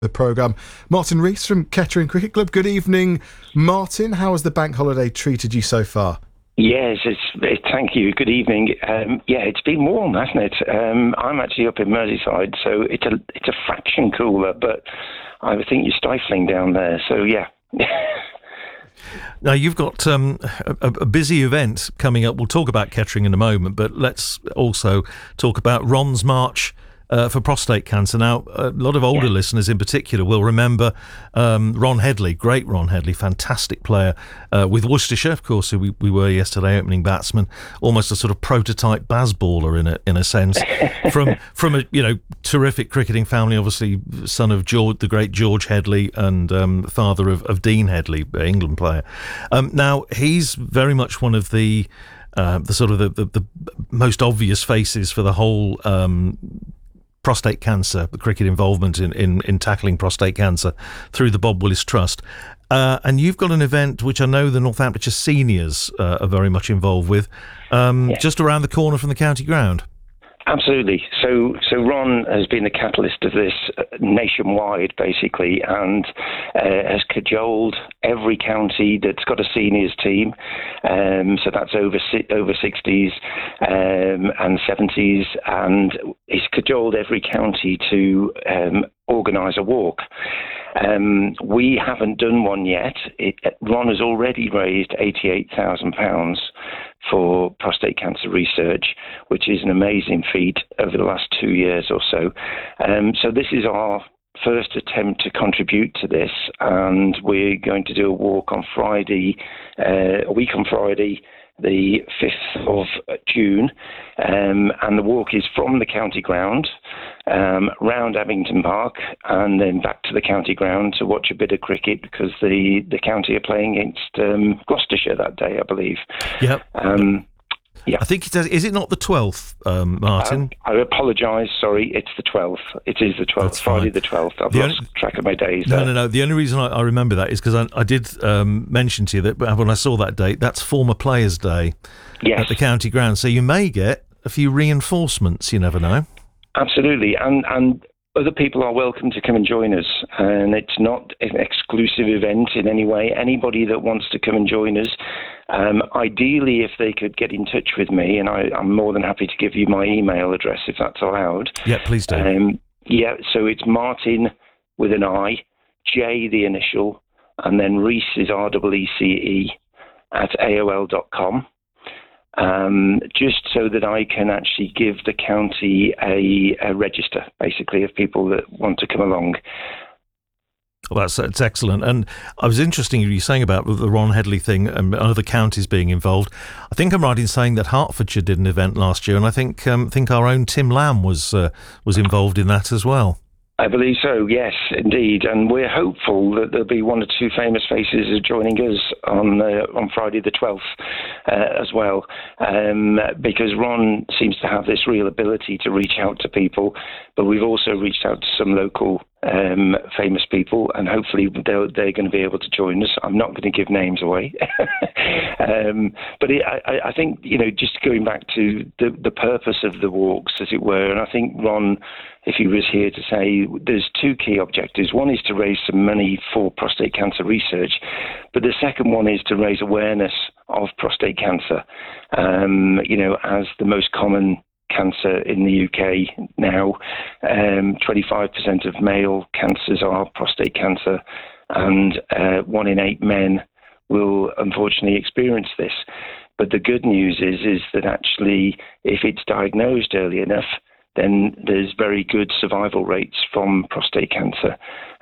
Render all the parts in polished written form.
The programme. Martin Rees from Kettering Cricket Club. Good evening, Martin. How has the bank holiday treated you so far? Yes, thank you. Good evening. It's been warm, hasn't it? I'm actually up in Merseyside, so it's a fraction cooler, but I think you're stifling down there. So yeah. Now, you've got a busy event coming up. We'll talk about Kettering in a moment, but let's also talk about Ron's March for prostate cancer. Now, a lot of older listeners in particular will remember Ron Headley, great Ron Headley, fantastic player with Worcestershire, of course, who we were yesterday, opening batsman, almost a sort of prototype Bazballer in a sense, from a terrific cricketing family, obviously son of the great George Headley and father of Dean Headley, England player. Now, he's very much one of the most obvious faces for the whole prostate cancer, the cricket involvement in tackling prostate cancer through the Bob Willis Trust. And you've got an event which I know the Northamptonshire seniors are very much involved with, just around the corner from the county ground. Absolutely. So Ron has been the catalyst of this nationwide, basically, and has cajoled every county that's got a seniors team. So that's over 60s and 70s, and he's cajoled every county to organise a walk. We haven't done one yet. Ron has already raised £88,000 for prostate cancer research, which is an amazing feat over the last 2 years or so. So this is our first attempt to contribute to this, and we're going to do a walk on Friday, a week on Friday, the 5th of June, and the walk is from the county ground round Abington Park and then back to the county ground to watch a bit of cricket, because the county are playing against Gloucestershire that day, I believe. Yep. Yeah. I think it does. Is it not the 12th, Martin? I apologise. Sorry, it's the 12th. It is the 12th. That's Friday the 12th. I've lost track of my days. No. The only reason I remember that is because I did mention to you that when I saw that date, that's Former Players' Day at the county ground. So you may get a few reinforcements. You never know. Absolutely, and other people are welcome to come and join us, and it's not an exclusive event in any way. Anybody that wants to come and join us, ideally if they could get in touch with me, and I'm more than happy to give you my email address if that's allowed. Yeah, please do. So it's Martin with an I, J the initial, and then Rees is REECE at AOL.com. Just so that I can actually give the county a register, basically, of people that want to come along. Well, that's excellent. And I was interested in you saying about the Ron Headley thing and other counties being involved. I think I'm right in saying that Hertfordshire did an event last year, and I think our own Tim Lamb was involved in that as well. I believe so, yes, indeed. And we're hopeful that there'll be one or two famous faces joining us on Friday the 12th as well, because Ron seems to have this real ability to reach out to people, but we've also reached out to some local famous people, and hopefully they're going to be able to join us. I'm not going to give names away. But I think, just going back to the purpose of the walks, as it were, and I think Ron, if he was here, to say there's two key objectives. One is to raise some money for prostate cancer research, but the second one is to raise awareness of prostate cancer, as the most common cancer in the UK now. 25% of male cancers are prostate cancer, and 1 in 8 men will unfortunately experience this. But the good news is that actually, if it's diagnosed early enough, then there's very good survival rates from prostate cancer.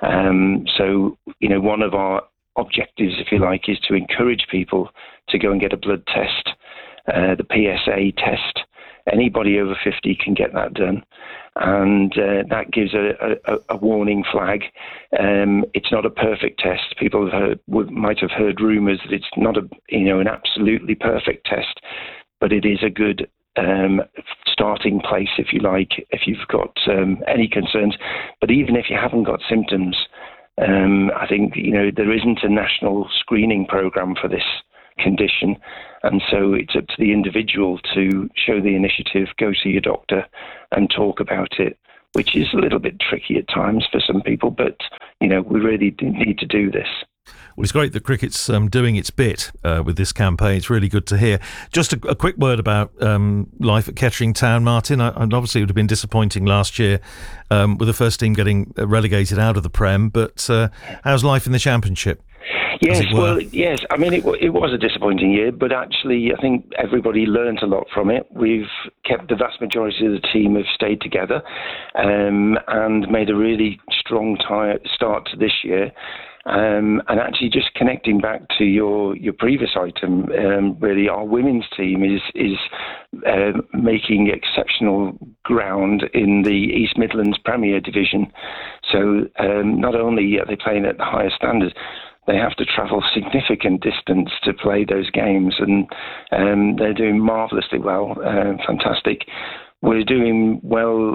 So, one of our objectives, if you like, is to encourage people to go and get a blood test, the PSA test. Anybody over 50 can get that done, and that gives a warning flag. It's not a perfect test. People might have heard rumours that it's not an absolutely perfect test, but it is a good starting place, if you like, if you've got any concerns. But even if you haven't got symptoms, I think there isn't a national screening programme for this condition, and so it's up to the individual to show the initiative, go see your doctor and talk about it. which is a little bit tricky at times for some people, but, we really do need to do this. Well, it's great that cricket's doing its bit with this campaign. It's really good to hear. Just a quick word about life at Kettering Town, Martin. And obviously, it would have been disappointing last year with the first team getting relegated out of the Prem. But how's life in the Championship? Yes, yes. I mean, it was a disappointing year, but actually, I think everybody learned a lot from it. We've kept the vast majority of the team have stayed together and made a really strong start to this year. And actually, just connecting back to your previous item, really, our women's team is making exceptional ground in the East Midlands Premier Division. So not only are they playing at the highest standard, they have to travel significant distance to play those games, and they're doing marvellously well. Fantastic. We're doing well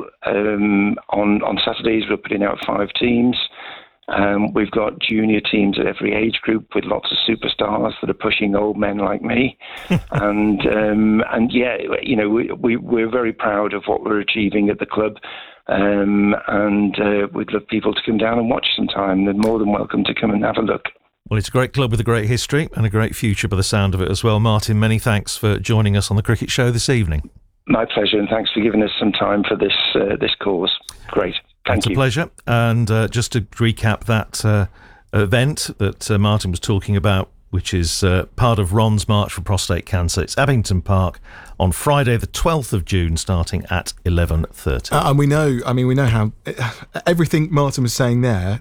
on Saturdays. We're putting out 5 teams. We've got junior teams at every age group with lots of superstars that are pushing old men like me, and yeah, we're very proud of what we're achieving at the club, and we'd love people to come down and watch sometime. They're more than welcome to come and have a look. Well, it's a great club with a great history and a great future by the sound of it as well. Martin, many thanks for joining us on the Cricket Show this evening. My pleasure, and thanks for giving us some time for this cause. Great. Thank you. It's a pleasure. And just to recap that event that Martin was talking about, which is part of Ron's March for Prostate Cancer. It's Abington Park on Friday, the 12th of June, starting at 11:30. And we know how everything Martin was saying there.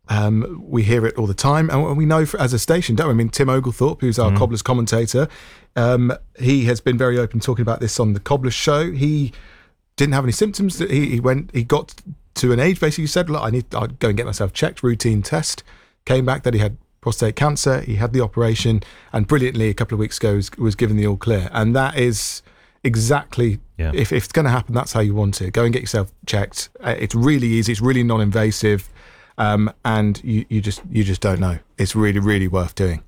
We hear it all the time, and we know as a station, don't we? I mean, Tim Oglethorpe, who's our Cobblers commentator, he has been very open talking about this on the Cobblers show. He didn't have any symptoms. He got to an age, basically, he said, look, I'd go and get myself checked, routine test. Came back that he had prostate cancer. He had the operation, and brilliantly, a couple of weeks ago, was given the all clear. And that is exactly, if it's going to happen, that's how you want it. Go and get yourself checked. It's really easy. It's really non-invasive. And you just don't know. It's really, really worth doing.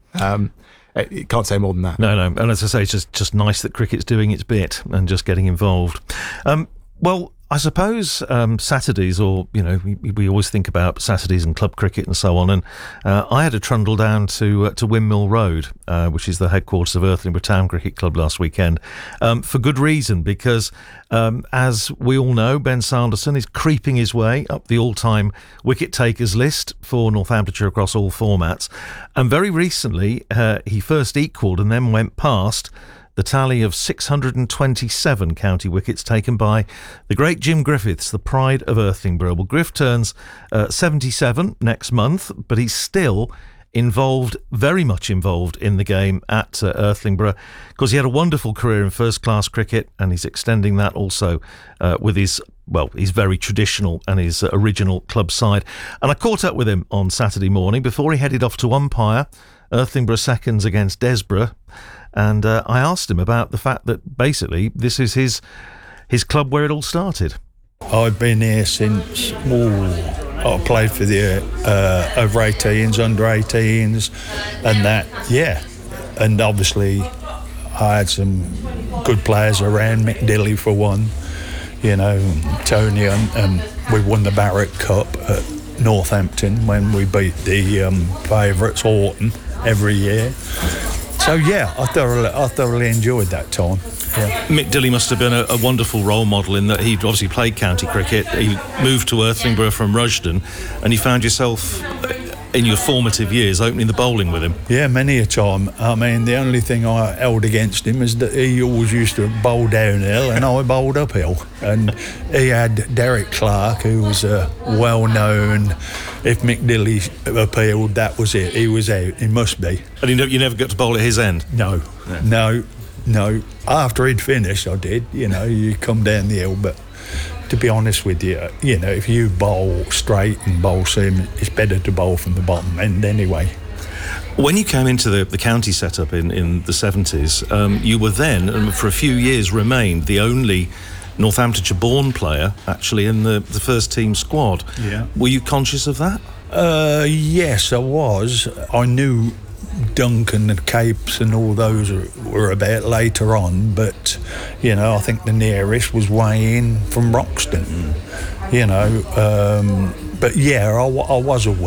You can't say more than that. No. And as I say, it's just nice that cricket's doing its bit and just getting involved. Well, I suppose Saturdays, or, we always think about Saturdays and club cricket and so on. And I had a trundle down to Windmill Road, which is the headquarters of Earthlingborough Town Cricket Club last weekend, for good reason, because as we all know, Ben Sanderson is creeping his way up the all-time wicket takers list for Northamptonshire across all formats. And very recently, he first equalled and then went past the tally of 627 county wickets taken by the great Jim Griffiths, the pride of Earthlingborough. Well, Griff turns 77 next month, but he's still very much involved in the game at Earthlingborough, because he had a wonderful career in first-class cricket, and he's extending that also with his very traditional and his original club side. And I caught up with him on Saturday morning before he headed off to umpire Earthlingborough seconds against Desborough. And I asked him about the fact that basically this is his club where it all started. I've been here since, I played for the over 18s, under 18s, and that, And obviously I had some good players around, Mick Dilley for one, Tony, and we won the Barrett Cup at Northampton when we beat the favourites, Horton, every year. So, I thoroughly enjoyed that time. Yeah. Mick Dilley must have been a wonderful role model in that he obviously played county cricket. He moved to Earthlingborough from Rushden, and you found yourself in your formative years opening the bowling with him. Yeah, many a time. I mean, the only thing I held against him is that he always used to bowl downhill and I bowled uphill. And he had Derek Clark, who was a well-known, if Mick Dilley appealed, that was it. He was out. He must be. And you never got to bowl at his end? No. After he'd finished, I did. You come down the hill, but to be honest with you, if you bowl straight and bowl seam, it's better to bowl from the bottom end anyway. When you came into the county setup in the 70s, you were then, and for a few years remained, the only Northamptonshire-born player actually in the first team squad. Yeah. Were you conscious of that? Yes, I was. I knew Duncan and Capes and all those were a bit later on, but I think the nearest was way in from Roxton. But yeah, I was aware.